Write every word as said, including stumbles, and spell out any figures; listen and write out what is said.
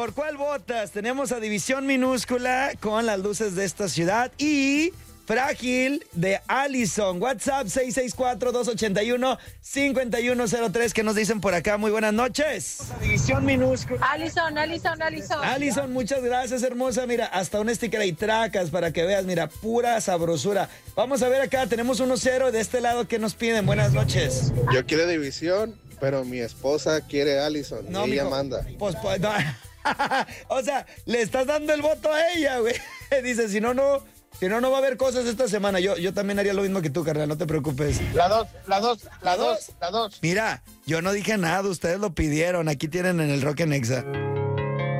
¿Por cuál votas? Tenemos a División Minúscula con las luces de esta ciudad y Frágil de Allison. WhatsApp seis seis cuatro, dos ocho uno, cinco uno cero tres. ¿Qué nos dicen por acá? Muy buenas noches. División Minúscula. Allison, Allison, Allison. Allison, muchas gracias, hermosa. Mira, hasta un sticker y tracas para que veas. Mira, pura sabrosura. Vamos a ver acá, tenemos uno cero de este lado. ¿Qué nos piden? Buenas noches. Yo quiero División, pero mi esposa quiere Allison. No, y ella mijo, manda. Pues, pues, no. O sea, le estás dando el voto a ella, güey. Dice, si no, no... Si no, no va a haber cosas esta semana. Yo, yo también haría lo mismo que tú, carnal, no te preocupes. La dos, la dos, la dos, la dos. Mira, yo no dije nada, ustedes lo pidieron. Aquí tienen en el Rock en Exa.